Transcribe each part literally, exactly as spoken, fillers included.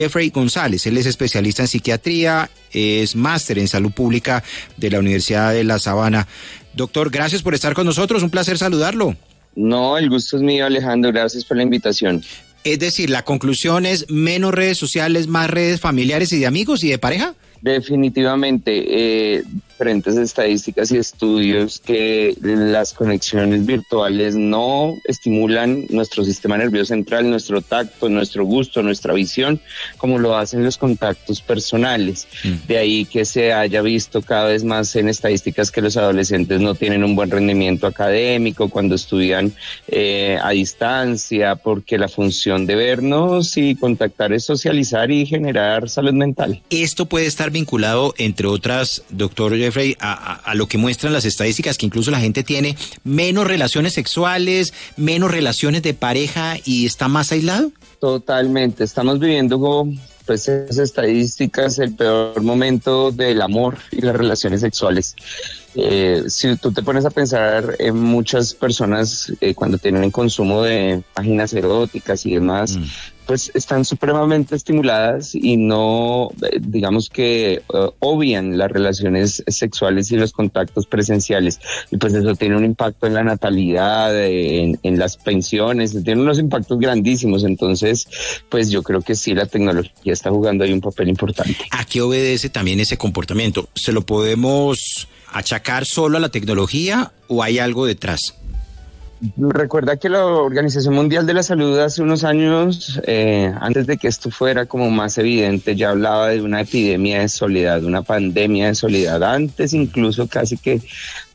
Jeffrey González, él es especialista en psiquiatría, es máster en salud pública de la Universidad de La Sabana. Doctor, gracias por estar con nosotros, un placer saludarlo. No, el gusto es mío, Alejandro, gracias por la invitación. Es decir, la conclusión es menos redes sociales, más redes familiares y de amigos y de pareja. Definitivamente, eh, diferentes estadísticas y estudios que las conexiones virtuales no estimulan nuestro sistema nervioso central, nuestro tacto, nuestro gusto, nuestra visión, como lo hacen los contactos personales. Mm. De ahí que se haya visto cada vez más en estadísticas que los adolescentes no tienen un buen rendimiento académico cuando estudian eh, a distancia, porque la función de vernos y contactar es socializar y generar salud mental. Esto puede estar vinculado, entre otras, doctor Jeffrey, a, a, a lo que muestran las estadísticas, que incluso la gente tiene menos relaciones sexuales, menos relaciones de pareja y está más aislado. Totalmente, estamos viviendo como, pues, esas estadísticas, el peor momento del amor y las relaciones sexuales. Eh, si tú te pones a pensar en muchas personas eh, cuando tienen consumo de páginas eróticas y demás, mm. pues están supremamente estimuladas y no, eh, digamos que uh, obvian las relaciones sexuales y los contactos presenciales, y pues eso tiene un impacto en la natalidad, eh, en, en las pensiones, tiene unos impactos grandísimos. Entonces pues yo creo que sí, la tecnología está jugando ahí un papel importante. ¿A qué obedece también ese comportamiento? ¿Se lo podemos achacar solo a la tecnología o hay algo detrás? Recuerda que la Organización Mundial de la Salud hace unos años, eh, antes de que esto fuera como más evidente, ya hablaba de una epidemia de soledad, una pandemia de soledad, antes incluso casi que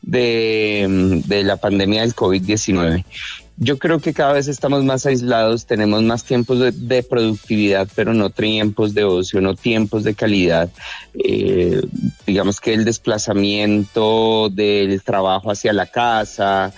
de, de la pandemia del COVID diecinueve. Yo creo que cada vez estamos más aislados, tenemos más tiempos de, de productividad, pero no tiempos de ocio, no tiempos de calidad. Eh, digamos que el desplazamiento del trabajo hacia la casa,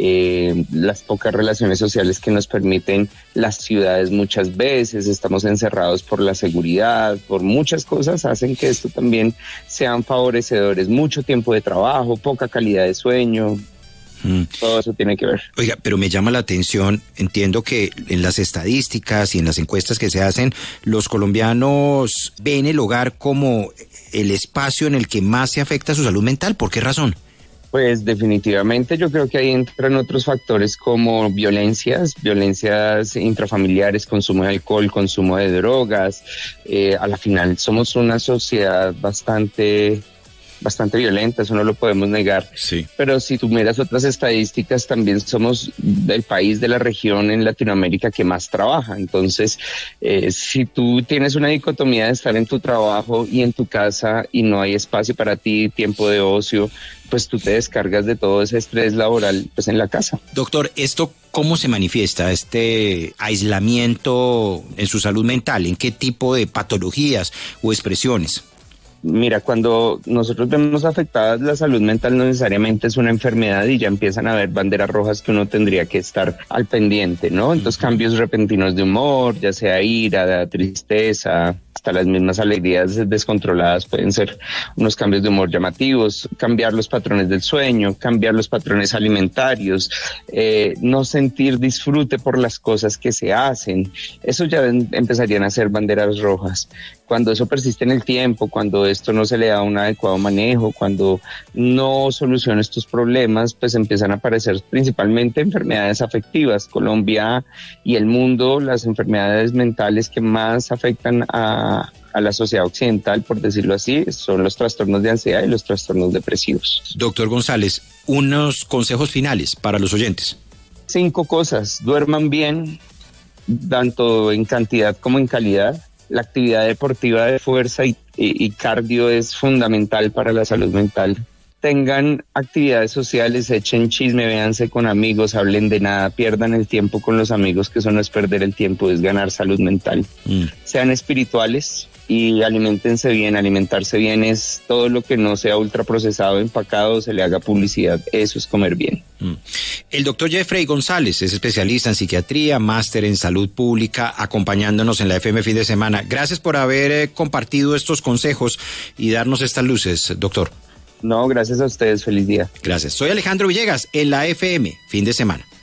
eh, las pocas relaciones sociales que nos permiten las ciudades muchas veces, estamos encerrados por la seguridad, por muchas cosas, hacen que esto también sean favorecedores. Mucho tiempo de trabajo, poca calidad de sueño. Mm. Todo eso tiene que ver. Oiga, pero me llama la atención, entiendo que en las estadísticas y en las encuestas que se hacen, los colombianos ven el hogar como el espacio en el que más se afecta su salud mental. ¿Por qué razón? Pues definitivamente yo creo que ahí entran otros factores como violencias, violencias intrafamiliares, consumo de alcohol, consumo de drogas. Eh, a la final somos una sociedad bastante... bastante violenta, eso no lo podemos negar. Sí. Pero si tú miras otras estadísticas, también somos el país de la región en Latinoamérica que más trabaja. Entonces, eh, si tú tienes una dicotomía de estar en tu trabajo y en tu casa y no hay espacio para ti, tiempo de ocio, pues tú te descargas de todo ese estrés laboral pues en la casa. Doctor, ¿esto cómo se manifiesta, este aislamiento en su salud mental? ¿En qué tipo de patologías o expresiones? Mira, cuando nosotros vemos afectadas la salud mental, no necesariamente es una enfermedad y ya empiezan a haber banderas rojas que uno tendría que estar al pendiente, ¿no? Entonces, cambios repentinos de humor, ya sea ira, tristeza, hasta las mismas alegrías descontroladas pueden ser unos cambios de humor llamativos, cambiar los patrones del sueño, cambiar los patrones alimentarios, eh, no sentir disfrute por las cosas que se hacen. Eso ya empezarían a ser banderas rojas. Cuando eso persiste en el tiempo, cuando esto no se le da un adecuado manejo, cuando no soluciona estos problemas, pues empiezan a aparecer principalmente enfermedades afectivas. Colombia y el mundo, las enfermedades mentales que más afectan a, a la sociedad occidental, por decirlo así, son los trastornos de ansiedad y los trastornos depresivos. Doctor González, unos consejos finales para los oyentes. Cinco cosas: duerman bien, tanto en cantidad como en calidad. La actividad deportiva de fuerza y, y, y cardio es fundamental para la salud mental. Tengan actividades sociales, echen chisme, véanse con amigos, hablen de nada, pierdan el tiempo con los amigos, que eso no es perder el tiempo, es ganar salud mental. Mm. Sean espirituales y aliméntense bien. Alimentarse bien es todo lo que no sea ultraprocesado, empacado, se le haga publicidad, eso es comer bien. Mm. El doctor Jeffrey González es especialista en psiquiatría, máster en salud pública, acompañándonos en la F M Fin de Semana. Gracias por haber eh, compartido estos consejos y darnos estas luces, doctor. No, gracias a ustedes, feliz día. Gracias. Soy Alejandro Villegas en la F M Fin de Semana.